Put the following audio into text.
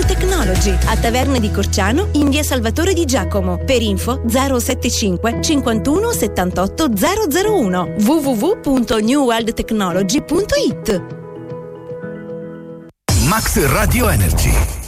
Technology a Taverne di Corciano in via Salvatore Di Giacomo. Per info 075 51 78 001 www.newworldtechnology.it. Max Radio Energy.